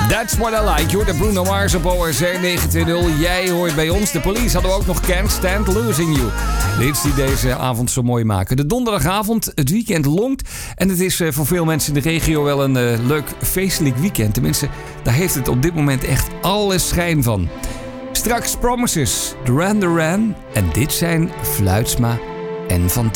That's what I like. Je hoort de Bruno Mars op ORC 920. Jij hoort bij ons. De Police hadden we ook nog Can't Stand Losing You. Dit die deze avond zo mooi maken. De donderdagavond, het weekend longt. En het is voor veel mensen in de regio wel een leuk feestelijk weekend. Tenminste, daar heeft het op dit moment echt alle schijn van. Straks Promises, Duran Duran. En dit zijn Fluitsma en Van